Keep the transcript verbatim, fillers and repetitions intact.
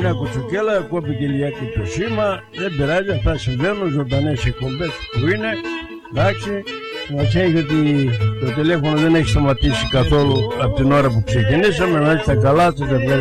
Μια κουτσουκέλα, κόπηκε λιγάκι το σήμα, δεν πειράζει, αυτά συμβαίνουν, ζωντανές εκπομπές που είναι, εντάξει. Μας έχει ότι το τηλέφωνο δεν έχει σταματήσει καθόλου από την ώρα που ξεκινήσαμε, να είστε καλά, σας ευχαριστώ.